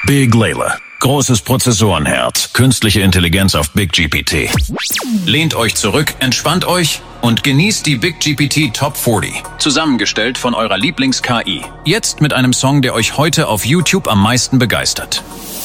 Big Layla. Großes Prozessorenherz. Künstliche Intelligenz auf Big GPT. Lehnt euch zurück, entspannt euch und genießt die Big GPT Top 40. Zusammengestellt von eurer Lieblings-KI. Jetzt mit einem Song, der euch heute auf YouTube am meisten begeistert.